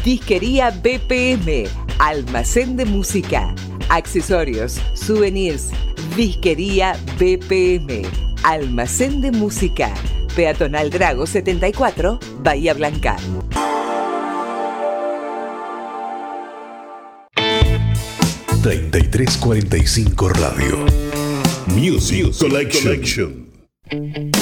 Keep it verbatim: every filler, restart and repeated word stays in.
Disquería B P M, almacén de música, accesorios, souvenirs. Disquería B P M, almacén de música. Peatonal Drago setenta y cuatro, Bahía Blanca. treinta y tres cuarenta y cinco Radio Music Collection.